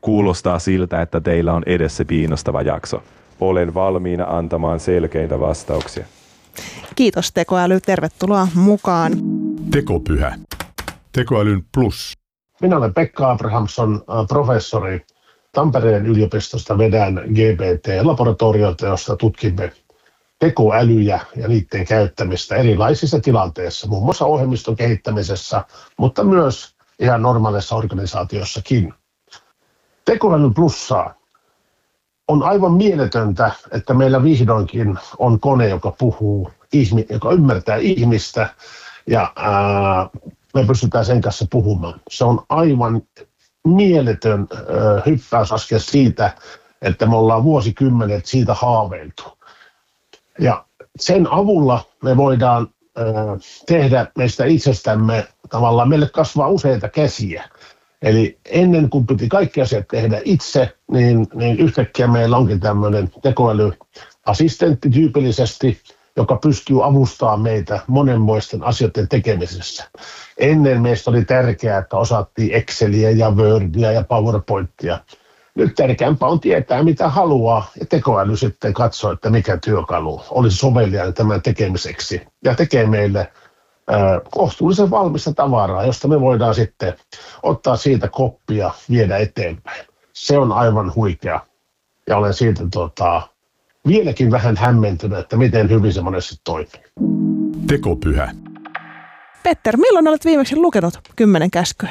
Kuulostaa siltä, että teillä on edessä kiinnostava jakso. Olen valmiina antamaan selkeitä vastauksia. Kiitos tekoäly, tervetuloa mukaan. Tekopyhä. Tekoälyn plus. Minä olen Pekka Abrahamsson, professori. Tampereen yliopistosta vedän GPT-laboratoriota, jossa tutkimme tekoälyjä ja niiden käyttämistä erilaisissa tilanteissa, muun muassa ohjelmiston kehittämisessä, mutta myös ihan normaalissa organisaatiossakin. Tekoälyn plussaa on aivan mieletöntä, että meillä vihdoinkin on kone, joka puhuu, joka ymmärtää ihmistä ja me pystytään sen kanssa puhumaan. Se on aivan mieletön hyppäysaskel siitä, että me ollaan vuosikymmenet siitä haaveiltu. Ja sen avulla me voidaan tehdä meistä itsestämme, tavallaan meille kasvaa useita käsiä. Eli ennen kuin piti kaikki asiat tehdä itse, niin yhtäkkiä meillä onkin tämmöinen tekoälyassistentti tyypillisesti, joka pystyy avustamaan meitä monenmoisten asioiden tekemisessä. Ennen meistä oli tärkeää, että osattiin Exceliä ja Wordia ja PowerPointia. Nyt tärkeämpää on tietää, mitä haluaa, ja tekoäly sitten katsoo, että mikä työkalu olisi soveliainen tämän tekemiseksi. Ja tekee meille kohtuullisen valmista tavaraa, josta me voidaan sitten ottaa siitä koppia, viedä eteenpäin. Se on aivan huikea. Ja olen siitä vieläkin vähän hämmentynyt, että miten hyvin se monesti toimii. Tekopyhä. Petter, milloin olet viimeksi lukenut 10 käskyä?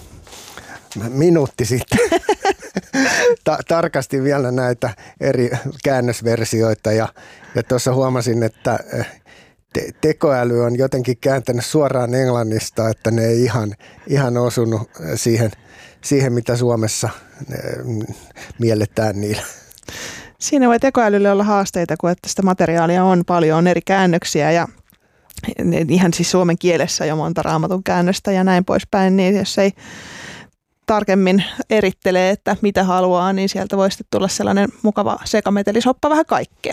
Minuutti sitten. Tarkastin vielä näitä eri käännösversioita ja tuossa huomasin, että tekoäly on jotenkin kääntänyt suoraan englannista, että ne ei ihan osunut siihen mitä Suomessa mielletään niillä. Siinä voi tekoälylle olla haasteita, kun että sitä materiaalia on paljon, on eri käännöksiä ja ihan siis suomen kielessä jo monta Raamatun käännöstä ja näin poispäin, niin jos ei tarkemmin erittelee, että mitä haluaa, niin sieltä voi sitten tulla sellainen mukava sekametelisoppa vähän kaikkea.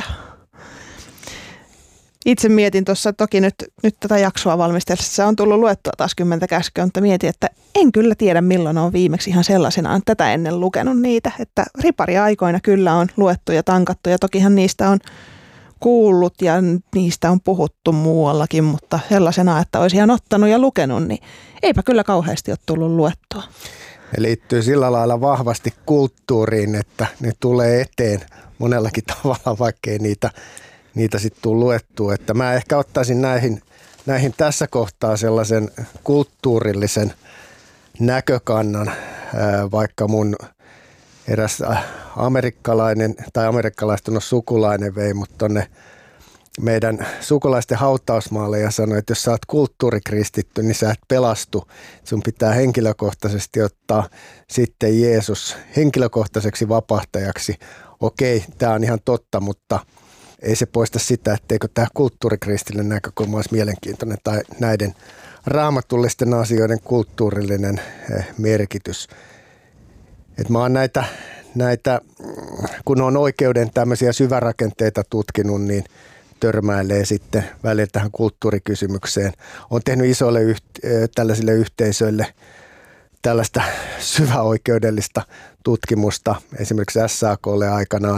Itse mietin tuossa, toki nyt tätä jaksoa valmistellessa on tullut luettua taas 10 käskyä, mutta mietin, että en kyllä tiedä milloin on viimeksi ihan sellaisenaan tätä ennen lukenut niitä, että ripariaikoina kyllä on luettu ja tankattu ja tokihan niistä on kuullut ja niistä on puhuttu muuallakin, mutta sellaisena, että olisi ihan ottanut ja lukenut, niin eipä kyllä kauheasti ole tullut luettua. Ne liittyy sillä lailla vahvasti kulttuuriin, että ne tulee eteen monellakin tavalla, vaikkei niitä sitten tule luettua. Että mä ehkä ottaisin näihin tässä kohtaa sellaisen kulttuurillisen näkökannan, vaikka mun eräs amerikkalainen tai amerikkalaistunut sukulainen vei mut tonne meidän sukulaisten hautausmaalle ja sanoi, että jos sä oot kulttuurikristitty, niin sä et pelastu. Sun pitää henkilökohtaisesti ottaa sitten Jeesus henkilökohtaiseksi vapahtajaksi. Okei, tää on ihan totta, mutta ei se poista sitä, etteikö tämä kulttuurikristillinen näkökulma olisi mielenkiintoinen tai näiden raamatullisten asioiden kulttuurillinen merkitys. Et mä oon näitä, kun on oikeuden tämmöisiä syvärakenteita tutkinut, niin törmäilee sitten välillä tähän kulttuurikysymykseen. Olen tehnyt isoille tällaisille yhteisöille tällaista syväoikeudellista tutkimusta, esimerkiksi SAK:lle aikanaan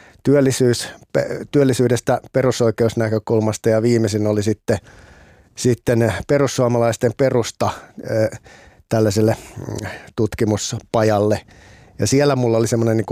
työllisyydestä perusoikeusnäkökulmasta ja viimeisin oli sitten perussuomalaisten perusta tällaiselle tutkimuspajalle. Ja siellä mulla oli semmoinen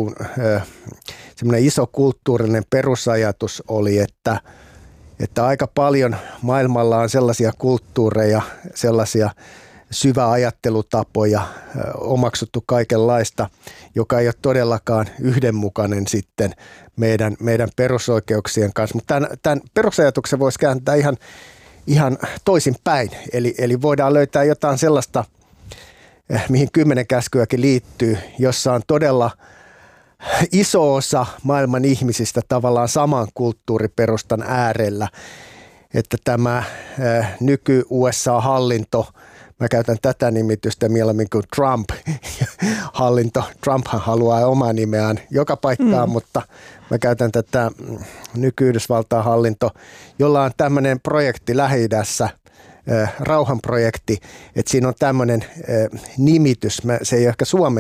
iso kulttuurinen perusajatus oli, että aika paljon maailmalla on sellaisia kulttuureja, sellaisia syväajattelutapoja, omaksuttu kaikenlaista, joka ei ole todellakaan yhdenmukainen sitten meidän perusoikeuksien kanssa. Mutta tämän perusajatuksen voisi kääntää ihan toisinpäin. Eli voidaan löytää jotain sellaista, mihin 10 käskyäkin liittyy, jossa on todella iso osa maailman ihmisistä tavallaan saman kulttuuriperustan äärellä, että tämä nyky-USA-hallinto, mä käytän tätä nimitystä mieluummin kuin Trump-hallinto. Trumphan haluaa omaa nimeään joka paikkaan, mutta mä käytän tätä nyky-Yhdysvaltain hallinto, jolla on tämmöinen projekti Lähi-idässä, rauhanprojekti, että siinä on tämmöinen nimitys, se ei ole ehkä